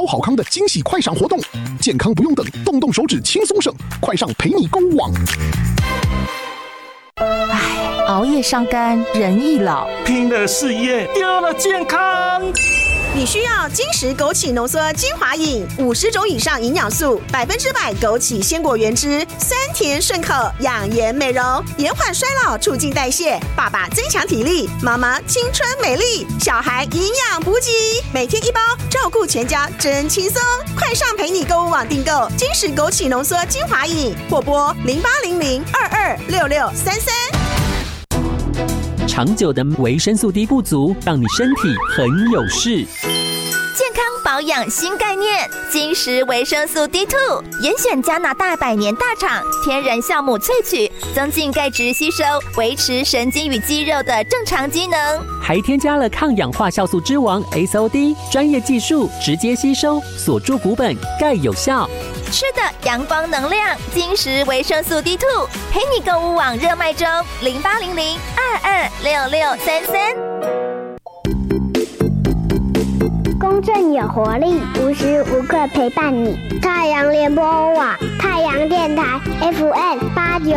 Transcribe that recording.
超好康的惊喜快闪活动，健康不用等，动动手指轻松省，快上陪你购物网。 熬夜伤肝，人易老； 拼了事业，丢了健康。 你需要金石枸杞浓缩精华饮，50种以上营养素，100%枸杞鲜果原汁，酸甜顺口，养颜美容，延缓衰老，促进代谢。爸爸增强体力，妈妈青春美丽，小孩营养补给，每天1包，照顾全家真轻松。快上陪你购物网订购金石枸杞浓缩精华饮，或拨0800226633。 长久的维生素 D 不足，让你身体很有事。 健康保养新概念，金石维生素 D2， 严选加拿大100年大厂天然酵母萃取，增进钙质吸收，维持神经与肌肉的正常机能， 还添加了抗氧化酵素之王 SOD， 专业技术直接吸收，锁住骨本，钙有效。 吃的阳光能量，金石维生素 D2， 陪你购物网热卖中，0800226633。 公正有活力，无时无刻陪伴你。太阳联播网，太阳电台 FM89。